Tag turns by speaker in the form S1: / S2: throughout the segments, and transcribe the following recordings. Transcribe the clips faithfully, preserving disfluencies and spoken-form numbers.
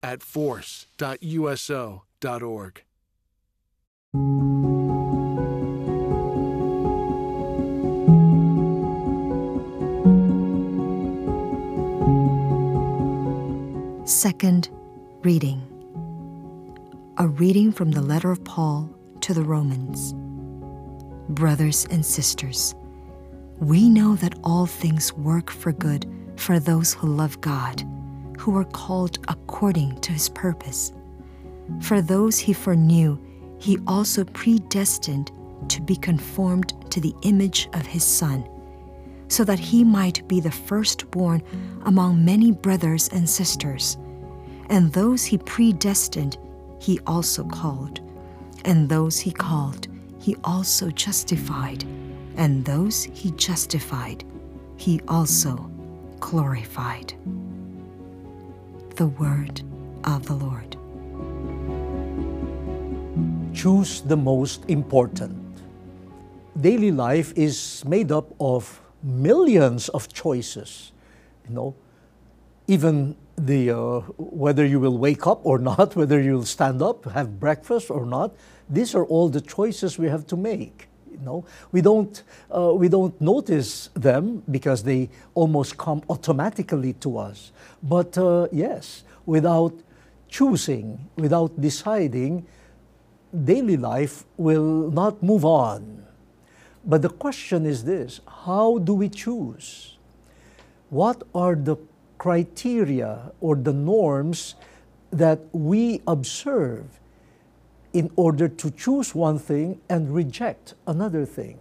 S1: at force dot U S O dot org.
S2: Second reading. A reading from the letter of Paul to the Romans. Brothers and sisters, we know that all things work for good for those who love God, who are called according to his purpose. For those he foreknew, he also predestined to be conformed to the image of his Son, so that he might be the firstborn among many brothers and sisters. And those he predestined, he also called. And those he called, he also justified. And those he justified, he also glorified. The word of the Lord.
S3: Choose the most important. Daily life is made up of millions of choices. You know, even the uh, whether you will wake up or not, whether you'll stand up, have breakfast or not, these are all the choices we have to make. You know, we don't uh, we don't notice them because they almost come automatically to us. But uh, yes, without choosing, without deciding, daily life will not move on. But the question is this: how do we choose? What are the criteria or the norms that we observe in order to choose one thing and reject another thing?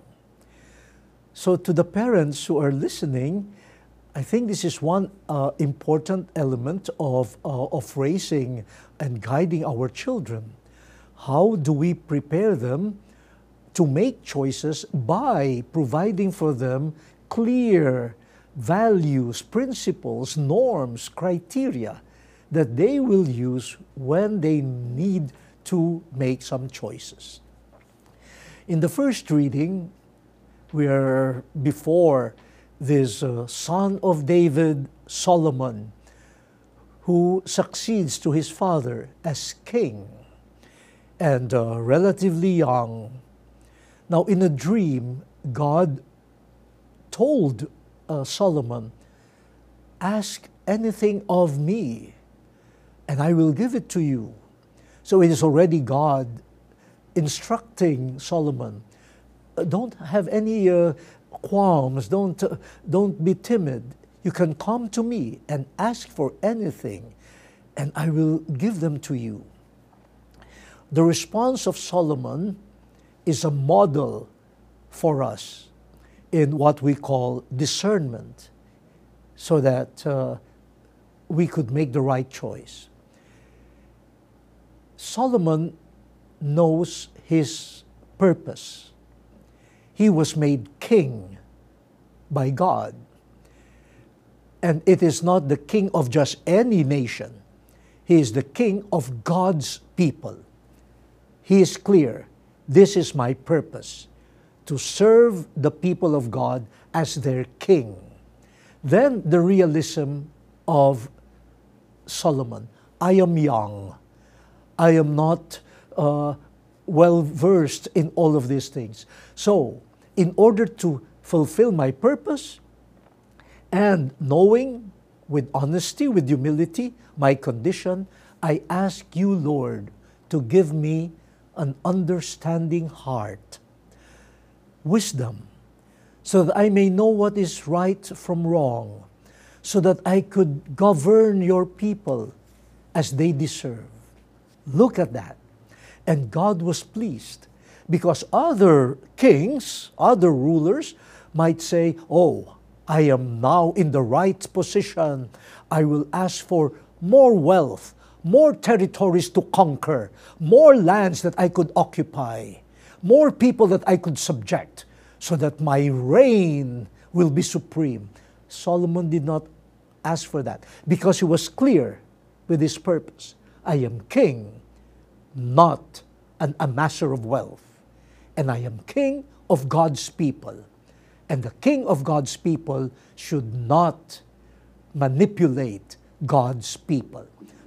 S3: So to the parents who are listening, I think this is one uh, important element of, uh, of raising and guiding our children. How do we prepare them to make choices by providing for them clear values, principles, norms, criteria that they will use when they need to make some choices? In the first reading, we are before this uh, son of David, Solomon, who succeeds to his father as king and uh, relatively young. Now, in a dream, God told uh, Solomon, "Ask anything of me, and I will give it to you." So it is already God instructing Solomon, uh, don't have any uh, qualms, don't, uh, don't be timid. You can come to me and ask for anything, and I will give them to you. The response of Solomon is a model for us in what we call discernment, so that uh, we could make the right choice. Solomon knows his purpose. He was made king by God. And it is not the king of just any nation. He is the king of God's people. He is clear. This is my purpose, to serve the people of God as their king. Then the realism of Solomon. I am young. I am not uh, well versed in all of these things. So, in order to fulfill my purpose, and knowing with honesty, with humility, my condition, I ask you, Lord, to give me an understanding heart, wisdom, so that I may know what is right from wrong, so that I could govern your people as they deserve. Look at that. And God was pleased, because other kings, other rulers might say, oh, I am now in the right position. I will ask for more wealth, more territories to conquer, more lands that I could occupy, more people that I could subject, so that my reign will be supreme. Solomon did not ask for that, because he was clear with his purpose. I am king, not an amasser of wealth. And I am king of God's people. And the king of God's people should not manipulate God's people.